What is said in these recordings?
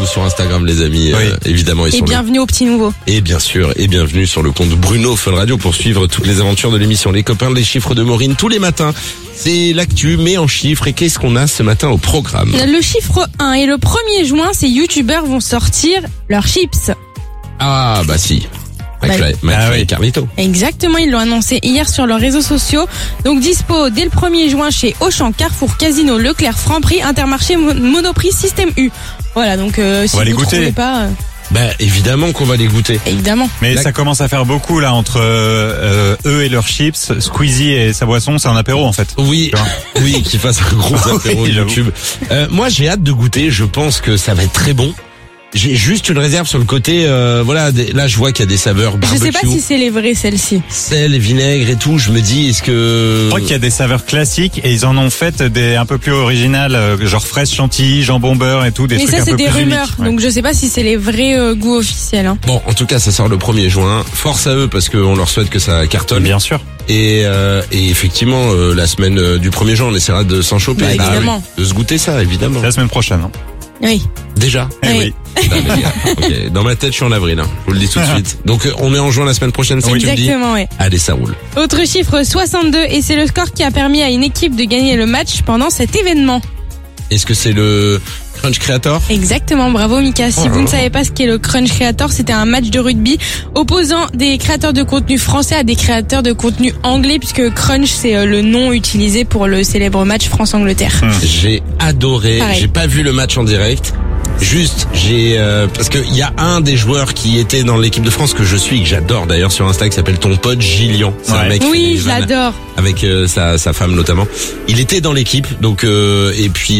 sur Instagram, les amis. Oui. Évidemment. Et bienvenue au petit nouveau. Et bien sûr, et bienvenue sur le compte Bruno Fun Radio pour suivre toutes les aventures de l'émission. Les copains, les chiffres de Maureen tous les matins. C'est l'actu, mais en chiffres. Et qu'est-ce qu'on a ce matin au programme? Le chiffre 1 et le 1er juin, ces youtubeurs vont sortir leurs chips. Ah, bah si. McFly et Carlito. Exactement, ils l'ont annoncé hier sur leurs réseaux sociaux. Donc dispo dès le 1er juin chez Auchan, Carrefour, Casino, Leclerc, Franprix, Intermarché, Monoprix, Système U. Voilà, donc si va les vous goûter. trouvez pas... Bah évidemment qu'on va les goûter. Évidemment. Mais ça commence à faire beaucoup là entre eux et leurs chips, Squeezie et sa boisson, c'est un apéro en fait. Oui, oui, qu'ils fassent un gros apéro Oui, YouTube. Moi, j'ai hâte de goûter. Je pense que ça va être très bon. J'ai juste une réserve sur le côté. Là, je vois qu'il y a des saveurs barbecue. Je sais pas si c'est les vraies celles-ci. Sel et vinaigre et tout. Je me dis, est-ce que... Je crois qu'il y a des saveurs classiques et ils en ont fait des un peu plus originales, genre fraise chantilly, jambon beurre et tout, des Mais trucs ça, un c'est peu des plus rumeurs. uniques. Ouais. Donc je sais pas si c'est les vrais goûts officiels. Hein. Bon, en tout cas, ça sort le 1er juin. Force à eux parce qu'on leur souhaite que ça cartonne. Bien sûr. Et effectivement, la semaine du 1er juin, on essaiera de s'en choper. Bah, évidemment. De se goûter ça, évidemment. C'est la semaine prochaine. Hein. Oui. Déjà. Eh Oui. oui. Putain, les gars. Ok. Dans ma tête, je suis en avril. Je vous le dis tout de suite. Donc, on est en juin la semaine prochaine, c'est ce que tu me dis? Exactement, oui. Allez, ça roule. Autre chiffre, 62, et c'est le score qui a permis à une équipe de gagner le match pendant cet événement. Est-ce que c'est le Crunch Creator? Exactement, bravo Mika. Si vous ne savez pas ce qu'est le Crunch Creator, c'était un match de rugby opposant des créateurs de contenu français à des créateurs de contenu anglais, puisque Crunch c'est le nom utilisé pour le célèbre match France-Angleterre. J'ai adoré. Pareil. J'ai pas vu le match en direct. Juste, parce que il y a un des joueurs qui était dans l'équipe de France que je suis, que j'adore d'ailleurs sur Insta, qui s'appelle ton pote Gillian. C'est un mec qui fait Oui, des je vannes l'adore. avec sa femme notamment. Il était dans l'équipe, donc et puis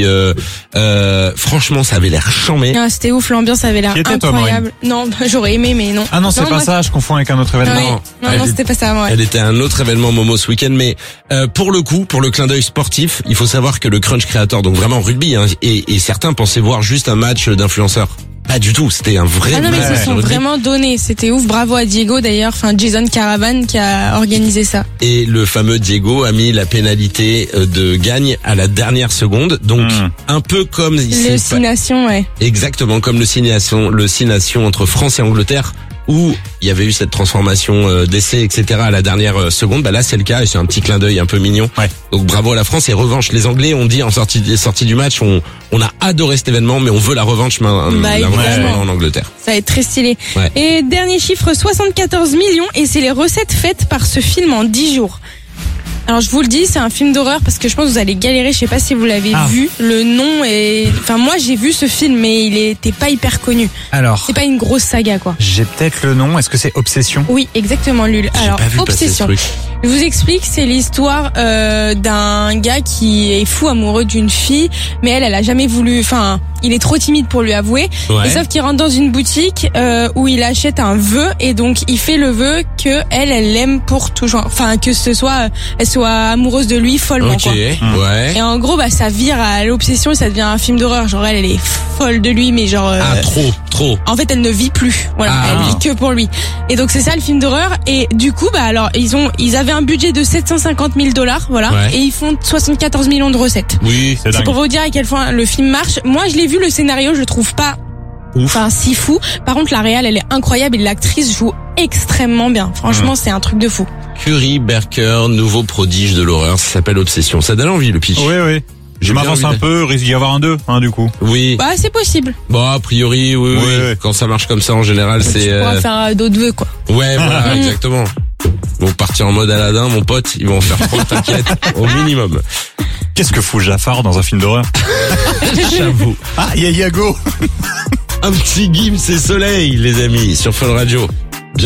franchement, ça avait l'air chambé. Ah, c'était ouf, l'ambiance avait l'air Qui était, toi, incroyable. Non, j'aurais aimé, mais non. Ah non, c'est pas moi- ça, je confonds avec un autre Ah, événement. oui. Non, c'était pas ça, ouais. Elle était à un autre événement Momo ce week-end, mais pour le coup, pour le clin d'œil sportif, il faut savoir que le Crunch Creator, donc vraiment rugby, hein, et certains pensaient voir juste un match d'influenceurs. Pas du tout, c'était un vrai Ah non, mais match ils se de sont rugby. vraiment donnés. C'était ouf. Bravo à Diego d'ailleurs, enfin Jason Caravan qui a organisé ça. Et le fameux Diego a mis la pénalité de gagne à la dernière seconde, donc un peu comme Le Six Nations, ouais. exactement comme le Six Nations entre France et Angleterre, où il y avait eu cette transformation d'essai, etc. à la dernière seconde. Bah là, c'est le cas et c'est un petit clin d'œil un peu mignon. Ouais. Donc bravo à la France. Et revanche, les Anglais ont dit en sortie du match, on a adoré cet événement, mais on veut la revanche la revanche évidemment. en Angleterre. Ça va être très stylé. Ouais. Et dernier chiffre, 74 millions, et c'est les recettes faites par ce film en 10 jours. Alors je vous le dis, c'est un film d'horreur parce que je pense que vous allez galérer, je sais pas si vous l'avez vu. Le nom est... Enfin moi j'ai vu ce film mais il était pas hyper connu. Alors, C'est pas une grosse saga quoi. j'ai peut-être le nom, est-ce que c'est Obsession? Oui, exactement Lul. J'ai Alors pas vu passer ce Obsession. truc. Je vous explique, c'est l'histoire d'un gars qui est fou amoureux d'une fille, mais elle a jamais voulu, enfin, il est trop timide pour lui avouer. Ouais. Et sauf qu'il rentre dans une boutique où il achète un vœu et donc il fait le vœu que elle l'aime pour toujours, enfin que ce soit, elle soit amoureuse de lui follement Ok. quoi. Ouais. Et en gros, bah ça vire à l'obsession et ça devient un film d'horreur. Genre elle est folle de lui, mais genre. Ah trop. En fait, elle ne vit plus. Voilà, Ah. elle vit que pour lui. Et donc c'est ça le film d'horreur. Et du coup, bah alors ils avaient un budget de 750 000 $, voilà, Ouais. et ils font 74 millions de recettes. Oui. C'est C'est dingue. pour vous dire à quel point le film marche. Moi, je l'ai vu, le scénario, je le trouve pas enfin si fou. Par contre, la réal, elle est incroyable et l'actrice joue extrêmement bien. Franchement, c'est un truc de fou. Curry Barker, nouveau prodige de l'horreur, ça s'appelle Obsession. Ça donne envie le pitch. Oui, oui. Je J'ai bien m'avance envie un de- peu, risque d'y avoir un 2, du coup. Oui. Bah, c'est possible. Bon, a priori, oui. Ouais. Quand ça marche comme ça, en général, c'est... Tu pourras faire d'autres vœux, quoi. Ouais, voilà, exactement. Ils vont partir en mode Aladdin, mon pote. Ils vont en faire trop, t'inquiète, au minimum. Qu'est-ce que fout Jafar dans un film d'horreur? J'avoue. Ah, il y a Yago. Un petit Gims et Soleil, les amis, sur Fun Radio.